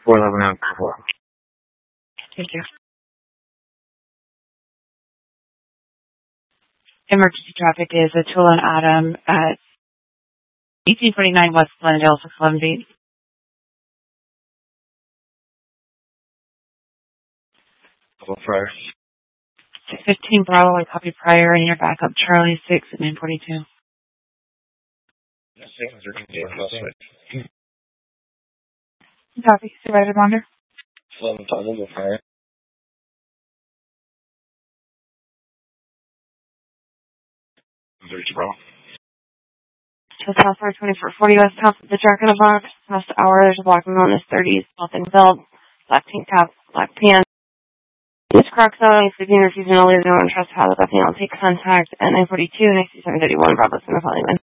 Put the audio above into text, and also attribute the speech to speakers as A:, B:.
A: 411 out. 4.
B: Thank you. Emergency traffic is a tool on Adam at 1849 West Glendale, 611 feet.
A: Prior.
B: 615 Bravo, I copy prior, and your backup Charlie 6 at 942. Copy, Supervisor Bonder.
A: 11 Tunnel, prior. Bravo.
B: Just password 2440 West Top of the Jack in the Box. Last hour, there's a black on his 30s, nothing belt, black tank top, black pants. This Crocs on, sleeping, refusing to leave, no one trespass, nothing, I'll take contact at 942, 9731, Bravo, Center, Polyman.